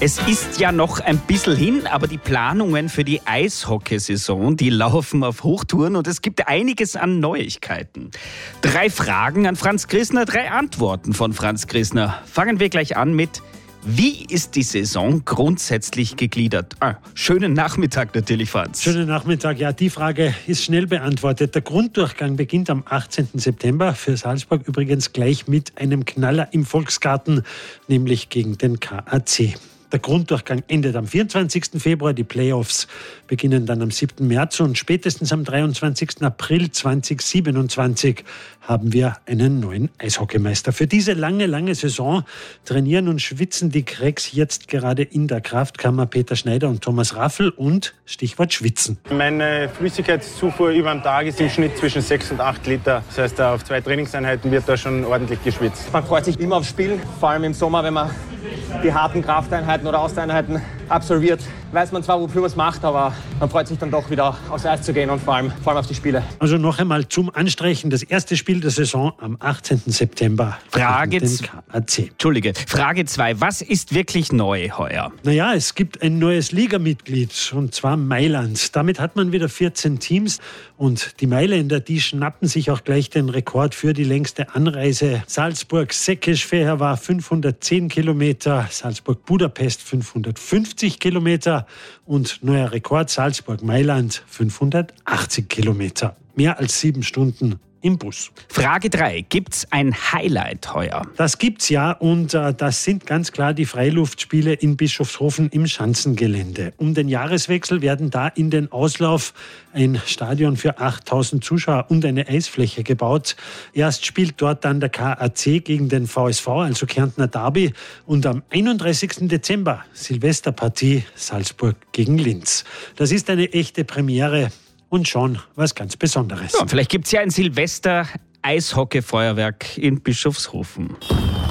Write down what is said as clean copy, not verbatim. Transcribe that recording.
Es ist ja noch ein bisschen hin, aber die Planungen für die Eishockeysaison, die laufen auf Hochtouren und es gibt einiges an Neuigkeiten. 3 Fragen an Franz Grissner, 3 Antworten von Franz Grissner. Fangen wir gleich an mit: Wie ist die Saison grundsätzlich gegliedert? Schönen Nachmittag natürlich, Franz. Schönen Nachmittag. Ja, die Frage ist schnell beantwortet. Der Grunddurchgang beginnt am 18. September. Für Salzburg übrigens gleich mit einem Knaller im Volksgarten, nämlich gegen den KAC. Der Grunddurchgang endet am 24. Februar. Die Playoffs beginnen dann am 7. März und spätestens am 23. April 2027 haben wir einen neuen Eishockeymeister. Für diese lange Saison trainieren und schwitzen die Cracks jetzt gerade in der Kraftkammer. Peter Schneider und Thomas Raffl und Stichwort Schwitzen. Meine Flüssigkeitszufuhr über den Tag ist im Schnitt zwischen 6 und 8 Liter. Das heißt, auf 2 Trainingseinheiten wird da schon ordentlich geschwitzt. Man freut sich immer aufs Spiel, vor allem im Sommer, wenn man die harten Krafteinheiten oder Ausdauereinheiten absolviert. Weiß man zwar, wofür man es macht, aber man freut sich dann doch wieder aufs Eis zu gehen und vor allem auf die Spiele. Also noch einmal zum Anstreichen: Das erste Spiel der Saison am 18. September. Frage 2. KAC. Was ist wirklich neu heuer? Naja, es gibt ein neues Ligamitglied, und zwar Mailand. Damit hat man wieder 14 Teams und die Mailänder, die schnappen sich auch gleich den Rekord für die längste Anreise. Salzburg-Säckisch-Feher war 510 Kilometer, Salzburg-Budapest 550 Kilometer und neuer Rekord Salzburg-Mailand 580 Kilometer. Mehr als 7 Stunden im Bus. Frage 3. Gibt's ein Highlight heuer? Das gibt's ja, und das sind ganz klar die Freiluftspiele in Bischofshofen im Schanzengelände. Um den Jahreswechsel werden da in den Auslauf ein Stadion für 8000 Zuschauer und eine Eisfläche gebaut. Erst spielt dort dann der KAC gegen den VSV, also Kärntner Derby, und am 31. Dezember Silvesterpartie Salzburg gegen Linz. Das ist eine echte Premiere und schon was ganz Besonderes. Ja, vielleicht gibt es ja ein Silvester-Eishockey-Feuerwerk in Bischofshofen.